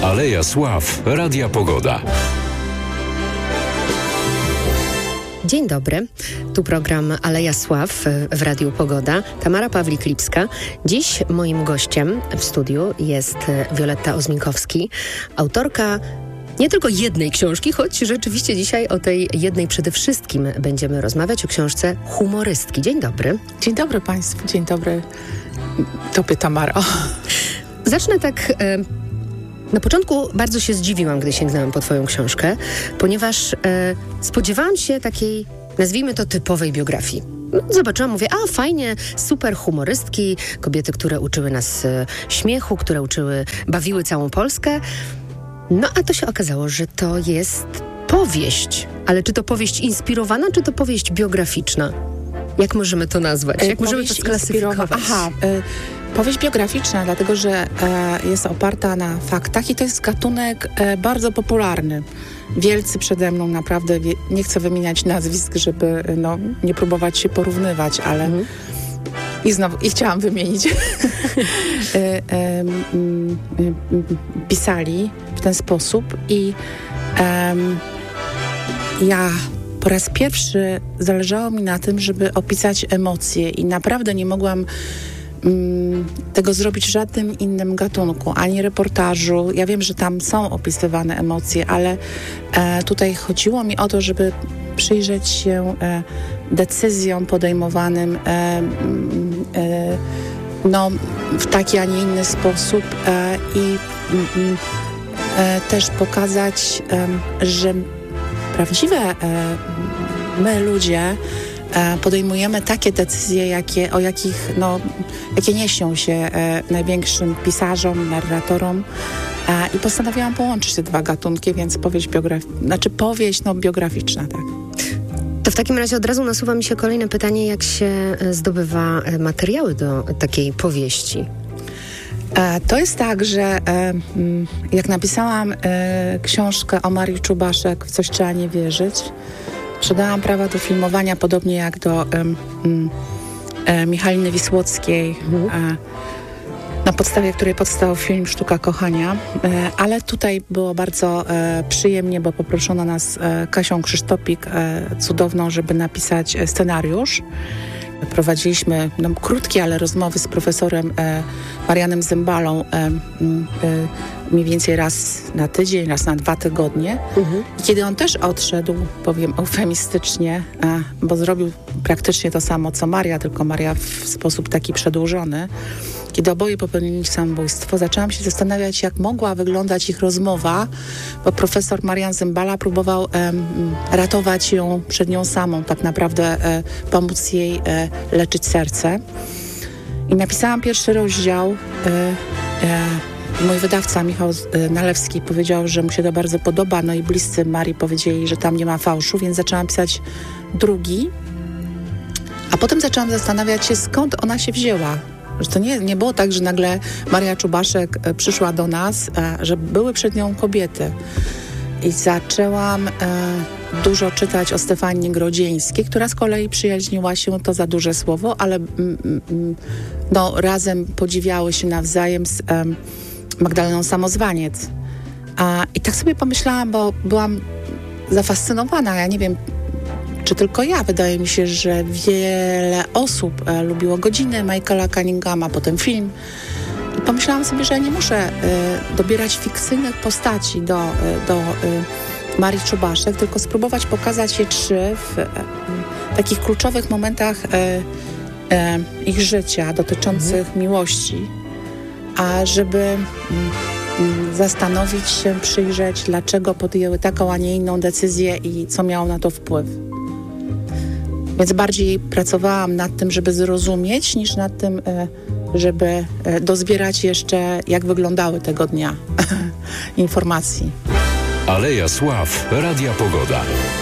Aleja Sław Radia Pogoda. Dzień dobry, tu program Aleja Sław w Radiu Pogoda. Tamara Pawlik-Lipska. Dziś moim gościem w studiu jest Wioletta Ozminkowski, autorka nie tylko jednej książki, choć rzeczywiście dzisiaj o tej jednej przede wszystkim będziemy rozmawiać, o książce Humorystki. Dzień dobry. Dzień dobry Państwu, dzień dobry Tobie, Tamaro. Zacznę tak... Na początku bardzo się zdziwiłam, gdy sięgnęłam po Twoją książkę, ponieważ spodziewałam się takiej, nazwijmy to, typowej biografii. Zobaczyłam, mówię, fajnie, super humorystki, kobiety, które uczyły nas śmiechu, które bawiły całą Polskę. No a to się okazało, że to jest powieść. Ale czy to powieść inspirowana, czy to powieść biograficzna? Jak możemy to nazwać? Jak możemy to sklasyfikować? Powieść biograficzna, dlatego że jest oparta na faktach i to jest gatunek bardzo popularny. Wielcy przede mną, naprawdę, nie chcę wymieniać nazwisk, żeby nie próbować się porównywać, ale i chciałam wymienić. Pisali w ten sposób i ja po raz pierwszy zależało mi na tym, żeby opisać emocje i naprawdę nie mogłam tego zrobić w żadnym innym gatunku, ani reportażu. Ja wiem, że tam są opisywane emocje, ale tutaj chodziło mi o to, żeby przyjrzeć się decyzjom podejmowanym w taki, a nie inny sposób i też pokazać, że prawdziwe my ludzie podejmujemy takie decyzje, jakie nie śnią się największym pisarzom, narratorom i postanowiłam połączyć te dwa gatunki, więc powieść biograficzna, tak. To w takim razie od razu nasuwa mi się kolejne pytanie, jak się zdobywa materiały do takiej powieści? To jest tak, że jak napisałam książkę o Marii Czubaszek, w coś trzeba nie wierzyć, sprzedałam prawa do filmowania, podobnie jak do Michaliny Wisłockiej, na podstawie której powstał film Sztuka Kochania, ale tutaj było bardzo przyjemnie, bo poproszono nas Kasią Krzysztopik, cudowną, żeby napisać scenariusz. Prowadziliśmy krótkie, ale rozmowy z profesorem Marianem Zymbalą mniej więcej raz na tydzień, raz na 2 tygodnie. I kiedy on też odszedł, powiem eufemistycznie, bo zrobił praktycznie to samo co Maria, tylko Maria w sposób taki przedłużony. Kiedy oboje popełnili samobójstwo, zaczęłam się zastanawiać, jak mogła wyglądać ich rozmowa, bo profesor Marian Zymbala próbował ratować ją przed nią samą, tak naprawdę pomóc jej leczyć serce. I napisałam pierwszy rozdział. Mój wydawca Michał Nalewski powiedział, że mu się to bardzo podoba, no i bliscy Marii powiedzieli, że tam nie ma fałszu, więc zaczęłam pisać drugi. A potem zaczęłam zastanawiać się, skąd ona się wzięła. Że to nie było tak, że nagle Maria Czubaszek przyszła do nas, że były przed nią kobiety. I zaczęłam dużo czytać o Stefanii Grodzieńskiej, która z kolei przyjaźniła się, to za duże słowo, ale razem podziwiały się nawzajem z Magdaleną Samozwaniec. I tak sobie pomyślałam, bo byłam zafascynowana, ja nie wiem, czy tylko ja, wydaje mi się, że wiele osób lubiło Godziny Michaela Cunninghama, potem film. I pomyślałam sobie, że ja nie muszę dobierać fikcyjnych postaci do Marii Czubaszek, tylko spróbować pokazać je 3 w takich kluczowych momentach ich życia dotyczących miłości, a żeby zastanowić się, przyjrzeć, dlaczego podjęły taką, a nie inną decyzję i co miało na to wpływ. Więc bardziej pracowałam nad tym, żeby zrozumieć, niż nad tym, żeby dozbierać jeszcze, jak wyglądały tego dnia informacji. Aleja Sław Radia Pogoda.